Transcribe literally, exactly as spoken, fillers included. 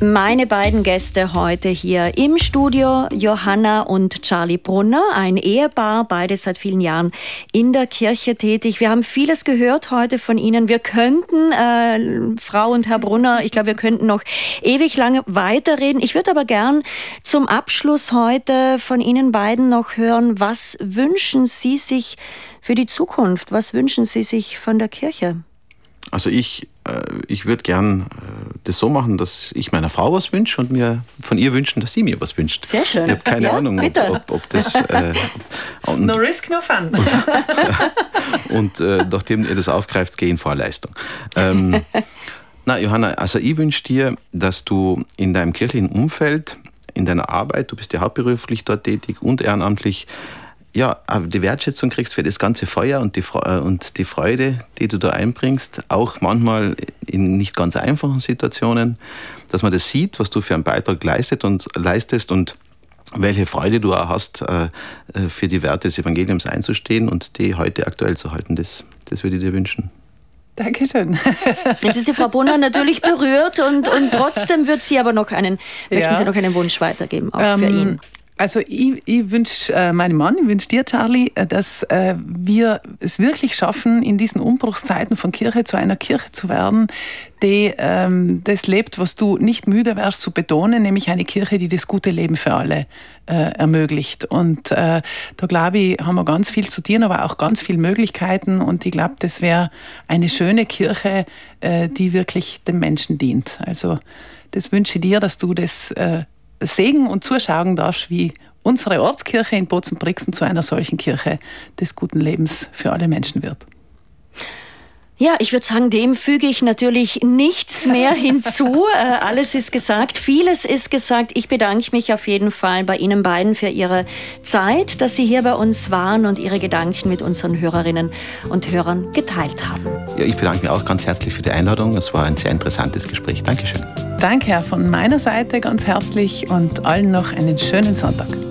Meine beiden Gäste heute hier im Studio, Johanna und Charlie Brunner, ein Ehepaar, beide seit vielen Jahren in der Kirche tätig. Wir haben vieles gehört heute von Ihnen. Wir könnten, äh, Frau und Herr Brunner, ich glaube, wir könnten noch ewig lange weiterreden. Ich würde aber gern zum Abschluss heute von Ihnen beiden noch hören, was wünschen Sie sich für die Zukunft? Was wünschen Sie sich von der Kirche? Also ich, äh, ich würde gern äh, das so machen, dass ich meiner Frau was wünsche und mir von ihr wünschen, dass sie mir was wünscht. Sehr schön. Ich habe keine ja, Ahnung, ob, ob, ob das... Äh, und, no risk, no fun. Und, ja, und äh, nachdem ihr das aufgreift, gehe in Vorleistung. Ähm, na, Johanna, also ich wünsche dir, dass du in deinem kirchlichen Umfeld, in deiner Arbeit, du bist ja hauptberuflich dort tätig und ehrenamtlich, ja, die Wertschätzung kriegst für das ganze Feuer und die, und die Freude, die du da einbringst, auch manchmal in nicht ganz einfachen Situationen, dass man das sieht, was du für einen Beitrag leistet und, leistest und welche Freude du auch hast, für die Werte des Evangeliums einzustehen und die heute aktuell zu halten. Das, das würde ich dir wünschen. Dankeschön. Jetzt ist die Frau Brunner natürlich berührt und, und trotzdem wird sie aber noch einen, möchten ja. Sie noch einen Wunsch weitergeben, auch ähm, für ihn. Also ich, ich wünsche äh, meinem Mann, ich wünsche dir, Charlie, äh, dass äh, wir es wirklich schaffen, in diesen Umbruchszeiten von Kirche zu einer Kirche zu werden, die ähm, das lebt, was du nicht müde wärst zu betonen, nämlich eine Kirche, die das gute Leben für alle äh, ermöglicht. Und äh, da glaube ich, haben wir ganz viel zu tun, aber auch ganz viele Möglichkeiten. Und ich glaube, das wäre eine schöne Kirche, äh, die wirklich dem Menschen dient. Also das wünsche ich dir, dass du das äh, sehen und zuschauen darfst, wie unsere Ortskirche in Bozen-Brixen zu einer solchen Kirche des guten Lebens für alle Menschen wird. Ja, ich würde sagen, dem füge ich natürlich nichts mehr hinzu. Äh, alles ist gesagt, vieles ist gesagt. Ich bedanke mich auf jeden Fall bei Ihnen beiden für Ihre Zeit, dass Sie hier bei uns waren und Ihre Gedanken mit unseren Hörerinnen und Hörern geteilt haben. Ja, ich bedanke mich auch ganz herzlich für die Einladung. Es war ein sehr interessantes Gespräch. Dankeschön. Danke, Herr, von meiner Seite ganz herzlich und allen noch einen schönen Sonntag.